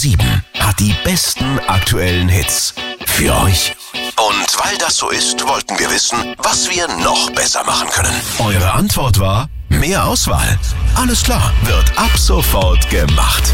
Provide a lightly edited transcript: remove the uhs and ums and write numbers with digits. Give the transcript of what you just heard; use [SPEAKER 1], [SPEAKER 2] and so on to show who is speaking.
[SPEAKER 1] 7 hat die besten aktuellen Hits für euch. Und weil das so ist, wollten wir wissen, was wir noch besser machen können. Eure Antwort war: mehr Auswahl. Alles klar, wird ab sofort gemacht.